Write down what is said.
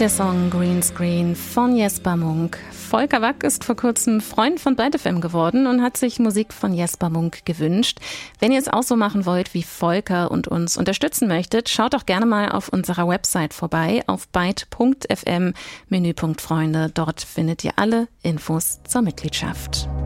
Der Song Greenscreen von Jesper Munk. Volker Wack ist vor kurzem Freund von Byte FM geworden und hat sich Musik von Jesper Munk gewünscht. Wenn ihr es auch so machen wollt wie Volker und uns unterstützen möchtet, schaut doch gerne mal auf unserer Website vorbei, auf byte.fm, Menüpunkt Freunde. Dort findet ihr alle Infos zur Mitgliedschaft.